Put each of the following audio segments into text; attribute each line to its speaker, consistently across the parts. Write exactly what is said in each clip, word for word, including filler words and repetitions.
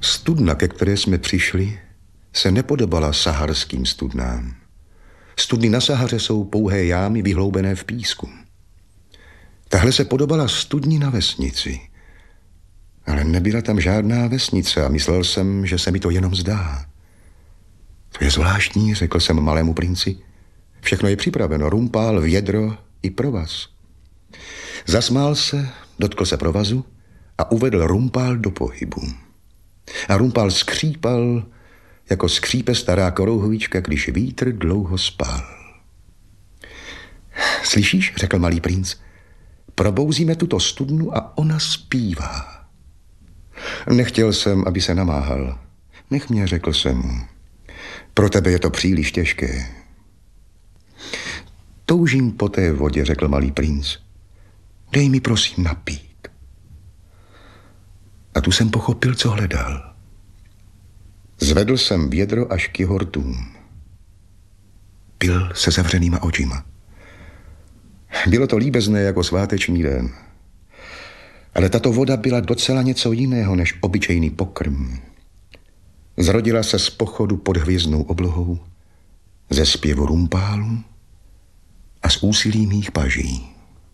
Speaker 1: Studna, ke které jsme přišli, se nepodobala saharským studnám. Studny na Sahaře jsou pouhé jámy vyhloubené v písku. Tahle se podobala studni na vesnici. Ale nebyla tam žádná vesnice a myslel jsem, že se mi to jenom zdá. To je zvláštní, řekl jsem malému princi. Všechno je připraveno, rumpál, vědro i provaz. Zasmál se, dotkl se provazu a uvedl rumpál do pohybu. A rumpál skřípal, jako skřípe stará korouhvička, když vítr dlouho spal. Slyšíš, řekl malý princ, probouzíme tuto studnu a ona zpívá. Nechtěl jsem, aby se namáhal. Nech mě, řekl jsem mu. Pro tebe je to příliš těžké. Toužím po té vodě, řekl malý princ. Dej mi prosím napít. A tu jsem pochopil, co hledal. Zvedl jsem vědro až k jeho rtům. Pil se zavřenýma očima. Bylo to líbezné jako sváteční den. Ale tato voda byla docela něco jiného než obyčejný pokrm. Zrodila se z pochodu pod hvězdnou oblohou, ze zpěvu rumpálu a z úsilí mých paží.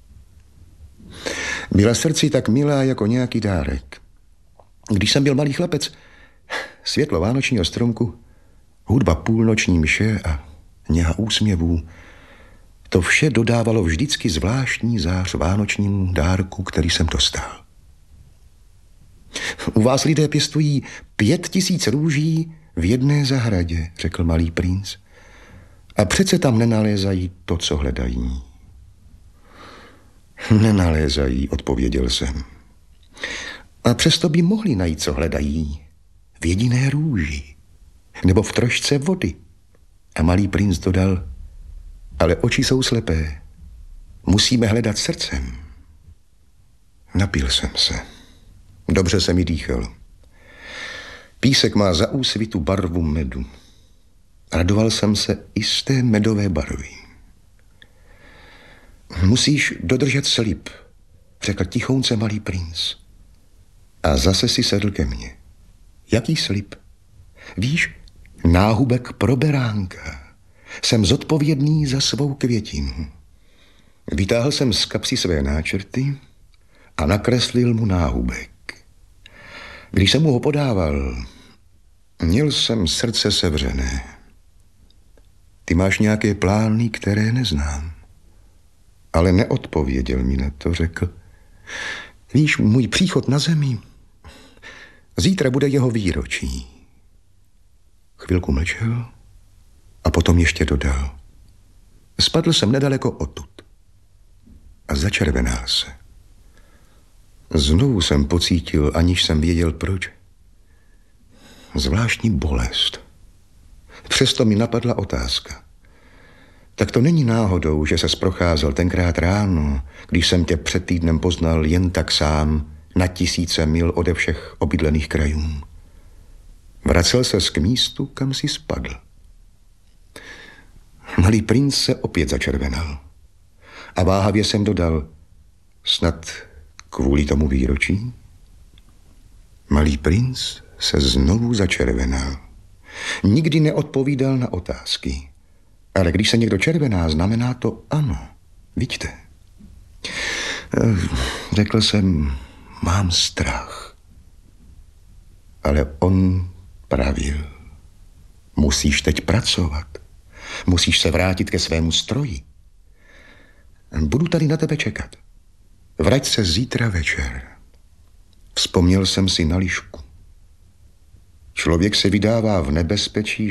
Speaker 1: Byla srdci tak milá jako nějaký dárek. Když jsem byl malý chlapec, světlo vánočního stromku, hudba půlnoční mše a něha úsměvů, to vše dodávalo vždycky zvláštní zář vánočnímu dárku, který jsem dostal. U vás lidé pěstují pět tisíc růží v jedné zahradě, řekl malý princ. A přece tam nenalézají to, co hledají. Nenalézají, odpověděl jsem. A přesto by mohli najít, co hledají. V jediné růži. Nebo v trošce vody. A malý princ dodal, ale oči jsou slepé. Musíme hledat srdcem. Napil jsem se. Dobře se mi dýchal. Písek má za úsvitu barvu medu. Radoval jsem se i z té medové barvy. Musíš dodržet slib, řekl tichounce malý princ. A zase si sedl ke mně. Jaký slib? Víš, náhubek pro beránka. Jsem zodpovědný za svou květinu. Vytáhl jsem z kapsy své náčrty a nakreslil mu náhubek. Když jsem mu ho podával, měl jsem srdce sevřené. Ty máš nějaké plány, které neznám. Ale neodpověděl mi na to, řekl. Víš, můj příchod na zemi, zítra bude jeho výročí. Chvilku mlčel a potom ještě dodal. Spadl jsem nedaleko odtud a začervenal se. Znovu jsem pocítil, aniž jsem věděl proč, zvláštní bolest. Přesto mi napadla otázka. Tak to není náhodou, že ses procházel tenkrát ráno, když jsem tě před týdnem poznal jen tak sám na tisíce mil ode všech obydlených krajů. Vracel ses k místu, kam si spadl. Malý princ se opět začervenal. A váhavě jsem dodal, snad kvůli tomu výročí? Malý princ se znovu začervenal. Nikdy neodpovídal na otázky. Ale když se někdo červená, znamená to ano. Vidíte? Řekl jsem, mám strach. Ale on pravil. Musíš teď pracovat. Musíš se vrátit ke svému stroji. Budu tady na tebe čekat. Vrať se zítra večer. Vzpomněl jsem si na lišku. Člověk se vydává v nebezpečí,